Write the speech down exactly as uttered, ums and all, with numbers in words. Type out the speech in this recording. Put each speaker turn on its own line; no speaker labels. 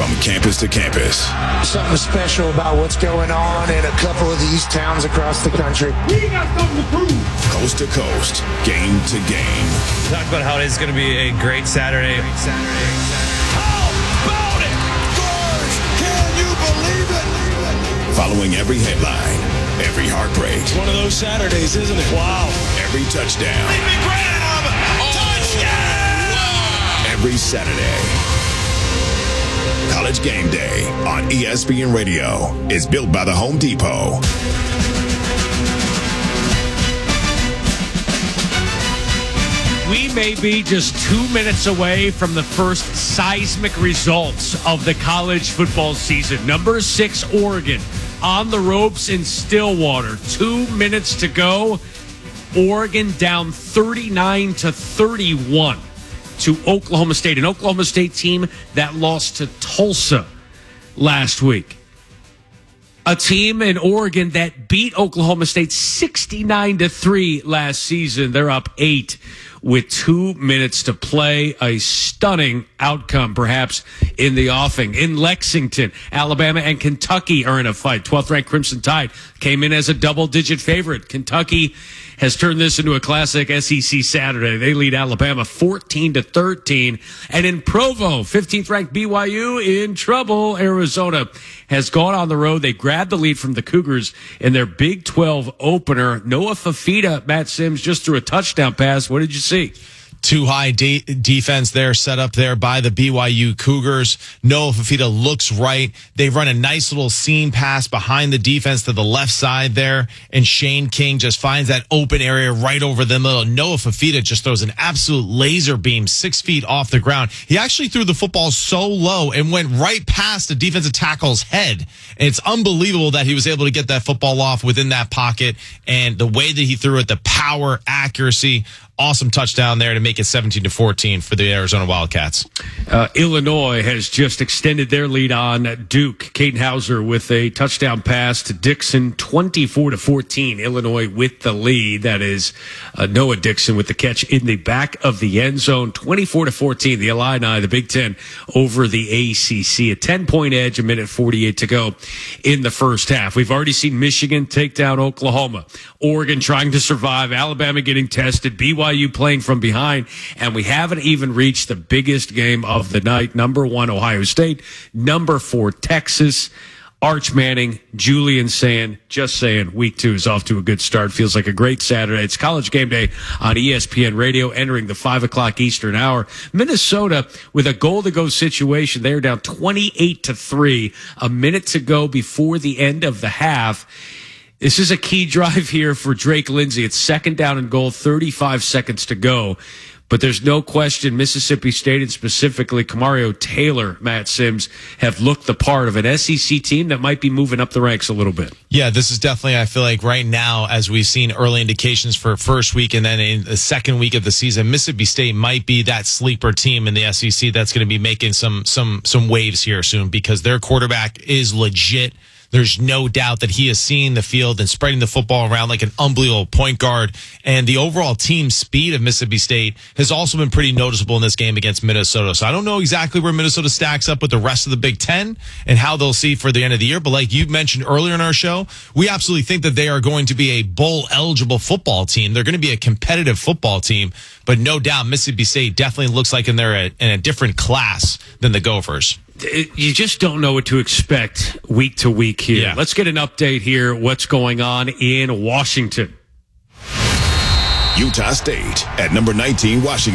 from campus to campus.
Something special about what's going on in a couple of these towns across the country.
We got something to prove.
Coast to coast, game to game.
Talk about how it is going to be a great Saturday. Great Saturday.
How about it? Birds, can you believe it? Following every headline, every heartbreak.
It's one of those Saturdays, isn't it? Wow.
Every touchdown.
Oh.
Touchdown! Wow. Every Saturday. College Game Day on E S P N Radio is built by the Home Depot.
We may be just two minutes away from the first seismic results of the college football season. Number six, Oregon, on the ropes in Stillwater. Two minutes to go. Oregon down thirty-nine to thirty-one to Oklahoma State, an Oklahoma State team that lost to Tulsa last week. A team in Oregon that beat Oklahoma State sixty-nine to three last season. They're up eight with two minutes to play. A stunning outcome, perhaps, in the offing. In Lexington, Alabama and Kentucky are in a fight. twelfth-ranked Crimson Tide came in as a double-digit favorite. Kentucky has turned this into a classic S E C Saturday. They lead Alabama fourteen to thirteen. And in Provo, fifteenth-ranked B Y U in trouble. Arizona has gone on the road. They grabbed the lead from the Cougars in their Big twelve opener. Noah Fafita, Matt Sims, just threw a touchdown pass. What did you see?
Too high de- defense there, set up there by the B Y U Cougars. Noah Fafita looks right. They run a nice little seam pass behind the defense to the left side there, and Shane King just finds that open area right over the middle. Noah Fafita just throws an absolute laser beam six feet off the ground. He actually threw the football so low and went right past the defensive tackle's head. And it's unbelievable that he was able to get that football off within that pocket, and the way that he threw it, the power, accuracy. Awesome touchdown there to make it seventeen to fourteen for the Arizona Wildcats.
Uh, Illinois has just extended their lead on Duke. Caden Hauser with a touchdown pass to Dixon, twenty-four to fourteen. Illinois with the lead. That is uh, Noah Dixon with the catch in the back of the end zone, twenty-four to fourteen. The Illini, the Big Ten, over the A C C. A ten-point edge, a minute forty-eight to go in the first half. We've already seen Michigan take down Oklahoma. Oregon trying to survive. Alabama getting tested. B Y U playing from behind, and we haven't even reached the biggest game of the night. Number one, Ohio State. Number four, Texas. Arch Manning, Julian saying, just saying, week two is off to a good start. Feels like a great Saturday. It's College Game Day on E S P N Radio, entering the five o'clock Eastern hour. Minnesota with a goal-to-go situation. They're down twenty-eight to three. A minute to go before the end of the half. This is a key drive here for Drake Lindsay. It's second down and goal, thirty-five seconds to go. But there's no question Mississippi State and specifically Kamario Taylor, Matt Sims, have looked the part of an S E C team that might be moving up the ranks a little bit.
Yeah, this is definitely, I feel like right now, as we've seen early indications for first week and then in the second week of the season, Mississippi State might be that sleeper team in the S E C that's going to be making some some some waves here soon because their quarterback is legit. There's no doubt that he is seeing the field and spreading the football around like an unbelievable point guard. And the overall team speed of Mississippi State has also been pretty noticeable in this game against Minnesota. So I don't know exactly where Minnesota stacks up with the rest of the Big Ten and how they'll see for the end of the year. But like you mentioned earlier in our show, we absolutely think that they are going to be a bowl-eligible football team. They're going to be a competitive football team. But no doubt Mississippi State definitely looks like in they're a, in a different class than the Gophers.
You just don't know what to expect week to week here.
Yeah.
Let's get an update here. What's going on in Washington?
Utah State at number nineteen, Washington.